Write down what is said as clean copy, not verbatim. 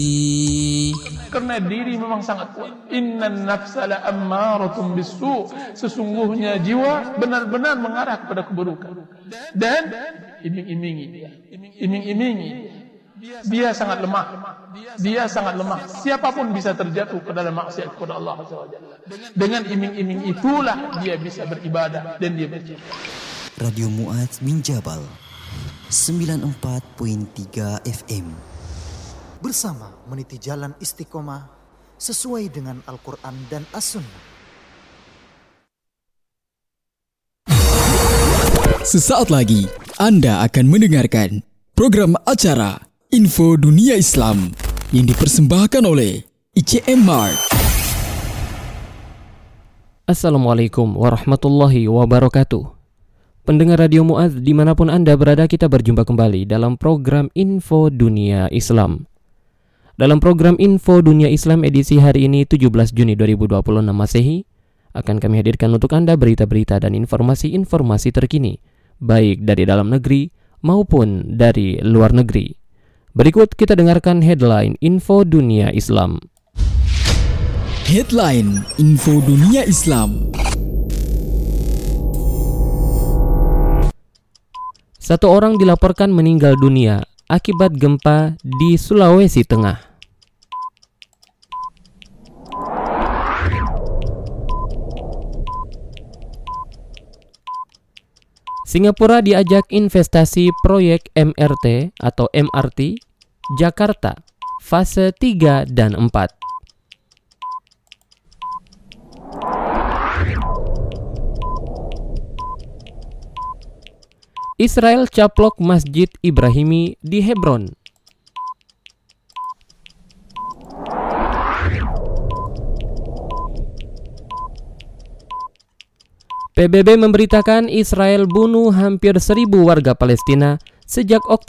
Karena diri memang sangat kuat. Innan nafsa la ammaratun bisu. Sesungguhnya jiwa benar-benar mengarah kepada keburukan. Dan iming-imingi dia. Iming-imingi dia sangat lemah. Dia sangat lemah. Siapapun bisa terjatuh ke dalam maksiat kepada Allah SWT. Dengan iming-iming itulah dia bisa beribadah dan dia berjihad. Radio Mu'adz min Jabal 94.3 FM. Bersama meniti jalan istiqomah sesuai dengan Al-Quran dan As-Sunnah. Sesaat lagi Anda akan mendengarkan program acara Info Dunia Islam yang dipersembahkan oleh ICM Mart. Assalamualaikum warahmatullahi wabarakatuh. Pendengar Radio Mu'adz dimanapun Anda berada, kita berjumpa kembali dalam program Info Dunia Islam. Dalam program Info Dunia Islam edisi hari ini 17 Juni 2026 Masehi, akan kami hadirkan untuk Anda berita-berita dan informasi-informasi terkini, baik dari dalam negeri maupun dari luar negeri. Berikut kita dengarkan headline Info Dunia Islam. Headline Info Dunia Islam. Satu orang dilaporkan meninggal dunia akibat gempa di Sulawesi Tengah. Singapura diajak investasi proyek MRT atau MRT Jakarta fase 3 dan 4. Israel caplok Masjid Ibrahimi di Hebron. PBB memberitakan Israel bunuh hampir 1.000 warga Palestina sejak Oktober